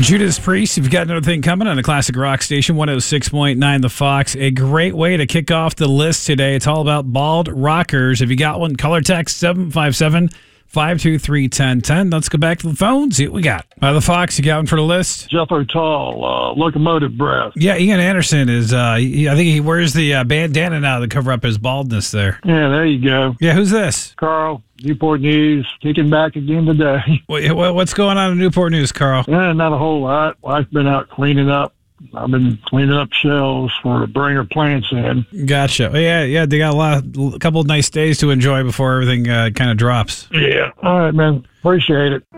Judas Priest, you've got another thing coming on a classic rock station, 106.9 The Fox. A great way to kick off the list today. It's all about bald rockers. If you got one, color text 757-523-1010. Let's go back to the phone, see what we got. The Fox, you got one for the list? Jethro Tull, Locomotive Breath. Yeah, Ian Anderson is, I think he wears the bandana now to cover up his baldness there. Yeah, there you go. Yeah, who's this? Carl, Newport News, kicking back again today. What's going on in Newport News, Carl? Yeah, not a whole lot. Wife's been out cleaning up. I've been cleaning up shelves to bring her plants in. Gotcha. Yeah, they got a couple of nice days to enjoy before everything kind of drops. Yeah. All right, man. Appreciate it.